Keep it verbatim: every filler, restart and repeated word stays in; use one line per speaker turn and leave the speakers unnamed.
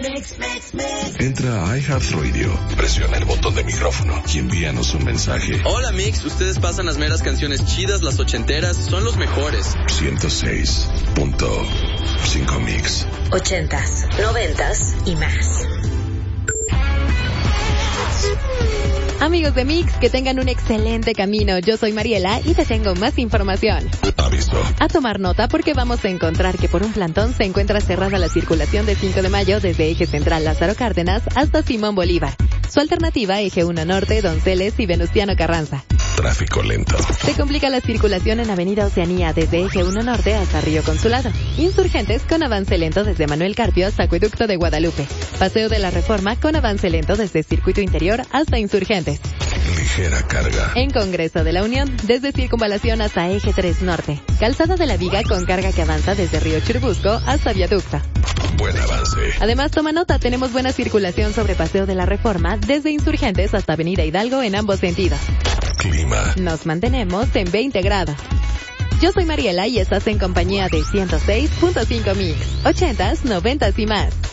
Entra a iHeartRadio, presiona el botón de micrófono y envíanos un mensaje.
Hola Mix, ustedes pasan las meras canciones chidas, las ochenteras, son los mejores.
ciento seis punto cinco Mix.
Ochentas, noventas y más.
Amigos de Mix, que tengan un excelente camino. Yo soy Mariela y te tengo más información.
Aviso.
A tomar nota porque vamos a encontrar que por un plantón se encuentra cerrada la circulación de cinco de mayo desde Eje Central Lázaro Cárdenas hasta Simón Bolívar. Su alternativa, Eje uno Norte, Donceles y Venustiano Carranza.
Tráfico lento.
Se complica la circulación en Avenida Oceanía desde Eje uno Norte hasta Río Consulado. Insurgentes con avance lento desde Manuel Carpio hasta Acueducto de Guadalupe. Paseo de la Reforma con avance lento desde Circuito Interior hasta Insurgentes.
Ligera carga.
En Congreso de la Unión, desde Circunvalación hasta Eje tres Norte. Calzada de la Viga con carga que avanza desde Río Churubusco hasta Viaducto.
Buen avance.
Además, toma nota, tenemos buena circulación sobre Paseo de la Reforma desde Insurgentes hasta Avenida Hidalgo en ambos sentidos.
Clima.
Nos mantenemos en veinte grados. Yo soy Mariela y estás en compañía de ciento seis punto cinco Mix. Ochentas, noventas y más.